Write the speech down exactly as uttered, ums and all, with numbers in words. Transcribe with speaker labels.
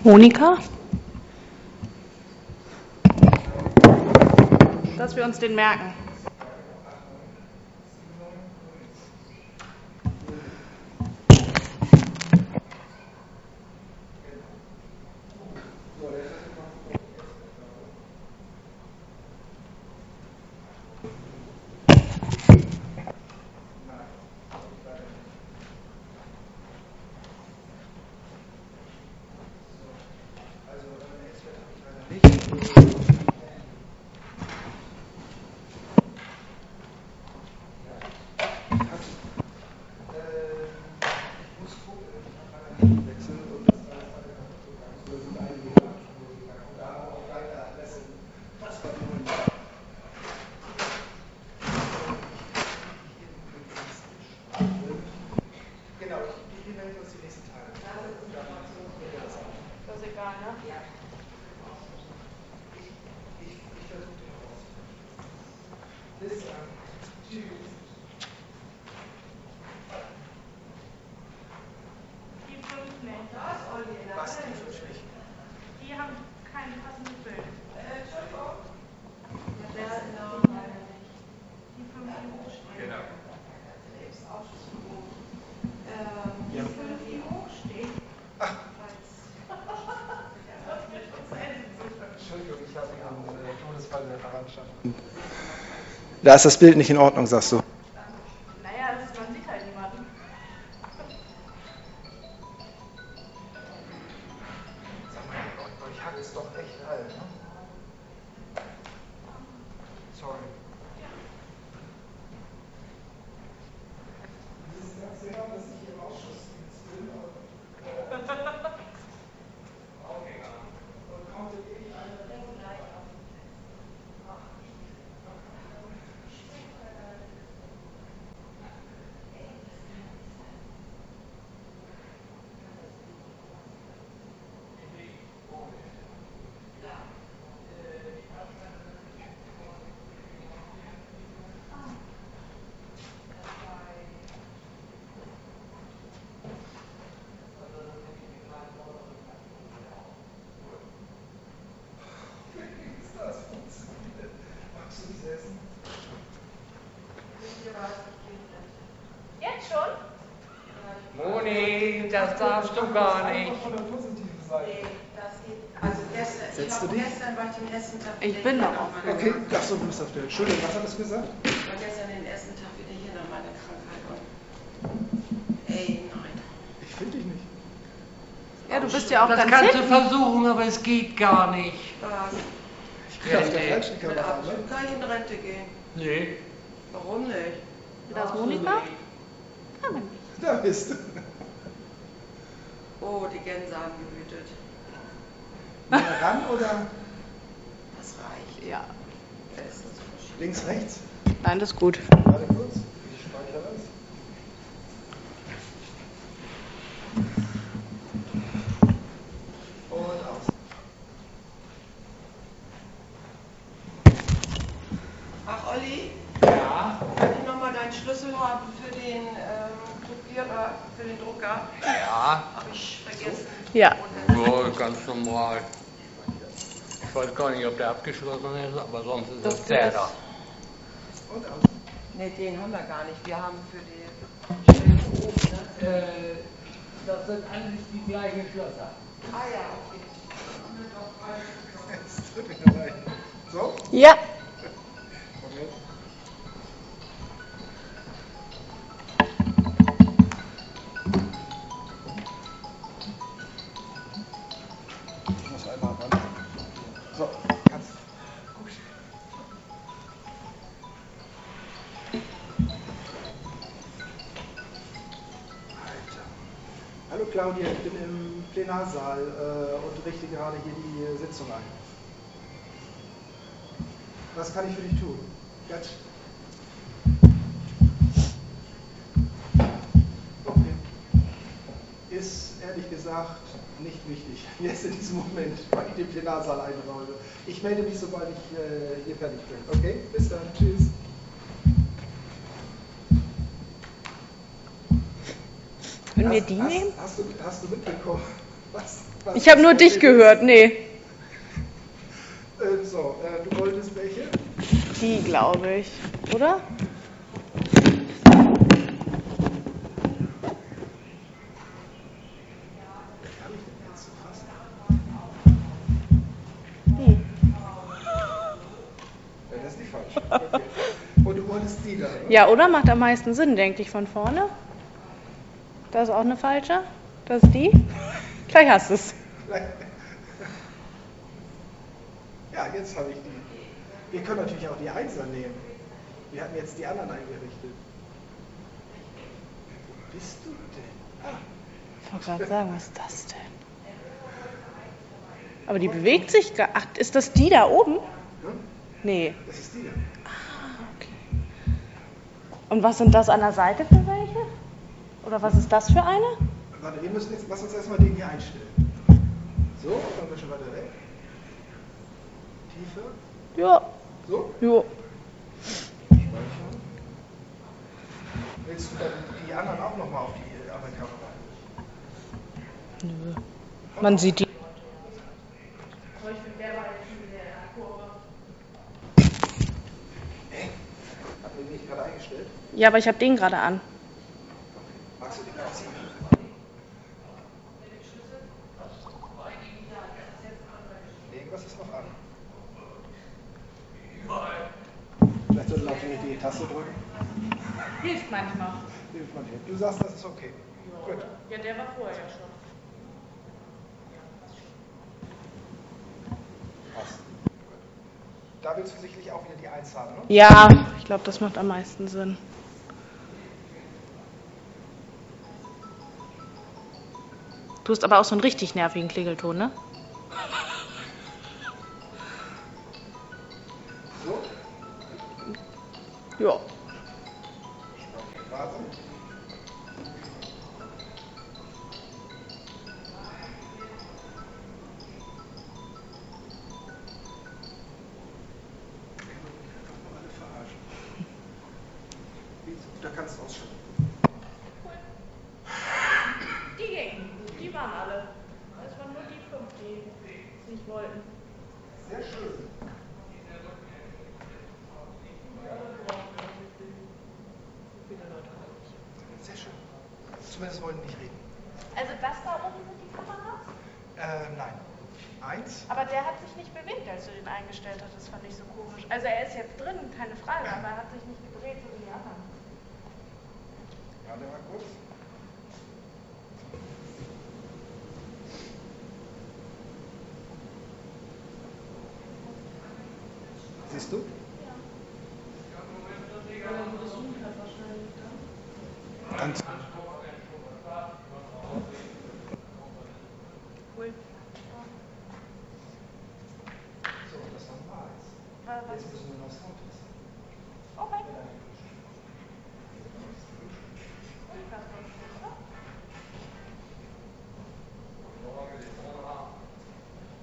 Speaker 1: Monika? Dass wir uns den merken.
Speaker 2: Da ist das Bild nicht in Ordnung, sagst du.
Speaker 1: Naja, das ist, man sieht halt niemanden.
Speaker 2: Sag mal, euch Hack ist doch echt alt, ne? Sorry. Sie wissen ganz genau, dass ich im Ausschussdienst bin und konnte ich eine
Speaker 1: Jetzt schon?
Speaker 3: Moni, das darfst du gar nicht.
Speaker 4: Also gestern, ich
Speaker 2: Setzt du
Speaker 4: war
Speaker 2: dich?
Speaker 4: gestern war ich den ersten Tag
Speaker 1: Ich
Speaker 4: wieder
Speaker 1: bin
Speaker 4: hier
Speaker 1: noch auf
Speaker 4: nach meiner
Speaker 2: Okay,
Speaker 4: Krankheit.
Speaker 2: ach so, du bist auf der. Entschuldigung, was hat das gesagt?
Speaker 4: Ich war gestern den ersten Tag wieder hier nach meiner Krankheit und ey, nein.
Speaker 2: Ich finde dich nicht.
Speaker 1: Ja, du bist ja auch
Speaker 3: Das
Speaker 1: ganz
Speaker 3: kannst du
Speaker 1: hinten.
Speaker 3: versuchen, aber es geht gar nicht.
Speaker 4: Was?
Speaker 2: Ich bin auf der
Speaker 3: nee.
Speaker 2: falschen
Speaker 4: Mit
Speaker 2: Kamera,
Speaker 4: Abzug
Speaker 2: ne?
Speaker 4: kann ich in Rente gehen.
Speaker 3: Nee.
Speaker 4: Warum nicht?
Speaker 1: Das ist Monika? Kann man nicht.
Speaker 2: Da bist du.
Speaker 4: Oh, die Gänse haben gewütet.
Speaker 2: Näher ran oder
Speaker 4: Das reicht.
Speaker 1: Ja.
Speaker 4: Bestens verschieden.
Speaker 2: links, rechts?
Speaker 1: Nein, das ist gut.
Speaker 2: Warte kurz, ich speichere das. Und aus.
Speaker 4: Ach, Olli,
Speaker 3: Ja?
Speaker 4: kann ich nochmal deinen Schlüssel haben für den ähm, Druckierer, für den Drucker?
Speaker 3: Ja.
Speaker 4: Habe ich vergessen.
Speaker 1: Ja.
Speaker 3: Ja, ganz normal. Ich weiß gar nicht, ob der abgeschlossen ist, aber sonst ist das der da.
Speaker 2: Und aus.
Speaker 4: Ne, den haben wir gar nicht. Wir haben für die Stellen oben, ne?
Speaker 3: Äh, das sind alles die gleichen Schlösser.
Speaker 4: Ah ja, okay.
Speaker 2: Jetzt drück ich noch rein. So?
Speaker 1: Ja.
Speaker 2: Moment. Ich muss einmal ran. So, kannst. Guck. Alter. Hallo Claudia, ich bin im Plenarsaal äh, und richte gerade hier die Sitzung ein. Was kann ich für dich tun? Ganz. Okay. Ist ehrlich gesagt nicht wichtig. Jetzt in diesem Moment, weil ich den Plenarsaal einräume. Ich melde mich, sobald ich äh, hier fertig bin. Okay? Bis dann. Tschüss.
Speaker 1: Können wir
Speaker 2: Hast-
Speaker 1: die
Speaker 2: hast,
Speaker 1: nehmen?
Speaker 2: Hast du, hast du mitbekommen, Was? Was
Speaker 1: Ich habe nur
Speaker 2: was
Speaker 1: dich
Speaker 2: ist?
Speaker 1: gehört, nee.
Speaker 2: Äh, so, äh, du wolltest welche?
Speaker 1: Die, glaube ich. Oder?
Speaker 2: Welche habe ich denn jetzt? Fast.
Speaker 1: Die.
Speaker 2: Ja, das ist die falsche. Okay. Und du wolltest die da, oder?
Speaker 1: Ja, oder? Macht am meisten Sinn, denke ich, von vorne. Das ist auch eine falsche. Das ist die. Gleich hast du es.
Speaker 2: Ja, jetzt habe ich die. Wir können natürlich auch die Einser nehmen. Wir hatten jetzt die anderen eingerichtet. Wo bist du denn? Ah,
Speaker 1: Ich wollte gerade sagen, was ist das denn? Aber die bewegt sich gar. Ach, ist das die da oben?
Speaker 2: hm?
Speaker 1: Nee.
Speaker 2: Das ist die da.
Speaker 1: Okay. Und was sind das an der Seite für welche? Oder was ist das für eine?
Speaker 2: Warte, wir müssen jetzt, lass uns erstmal den hier einstellen. So, dann wir schon weiter weg. Tiefer.
Speaker 1: Ja.
Speaker 2: So,
Speaker 1: Jo.
Speaker 2: speichern. Willst du dann die anderen auch nochmal auf die andere Kamera?
Speaker 1: Nö. Man sieht die.
Speaker 2: Hatten wir die nicht gerade eingestellt?
Speaker 1: Ja, aber ich habe den gerade an.
Speaker 2: Magst du den abziehen? Irgendwas ist noch an. Vielleicht sollten wir auch die, die Taste drücken.
Speaker 1: Hilft manchmal.
Speaker 2: Hilft man hier. Du sagst, das ist okay. Gut.
Speaker 1: Ja, der war vorher ja schon.
Speaker 2: Passt. Gut. Da willst du sicherlich auch wieder die eins haben, ne?
Speaker 1: Ja, ich glaube, das macht am meisten Sinn. Du hast aber auch so einen richtig nervigen Klingelton, ne?
Speaker 2: So.
Speaker 1: Ja.
Speaker 2: Warte. Alle verarschen. Da kannst du ausschalten.
Speaker 1: Die gingen. Die waren alle. Es waren nur die fünf, die es nicht wollten.
Speaker 2: Sehr schön. Sehr schön. Zumindest wollen die nicht reden.
Speaker 1: Also das da oben sind die Kameras?
Speaker 2: Äh, nein. Eins.
Speaker 1: Aber der hat sich nicht bewegt, als du den eingestellt hast. Das fand ich so komisch. Also er ist jetzt drin, keine Frage, aber er hat sich nicht gedreht, so wie die anderen.
Speaker 2: Warte mal kurz. Siehst du? Dann
Speaker 1: Cool.
Speaker 2: so, das haben wir eins.
Speaker 1: Was?
Speaker 2: Jetzt müssen wir noch Sound testen.
Speaker 1: Okay.